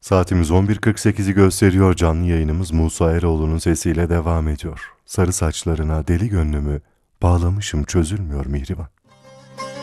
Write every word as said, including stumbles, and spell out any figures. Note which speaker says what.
Speaker 1: Saatimiz on bir kırk sekizi gösteriyor. Canlı yayınımız Musa Eroğlu'nun sesiyle devam ediyor. Sarı saçlarına deli gönlümü bağlamışım, çözülmüyor Mihriban.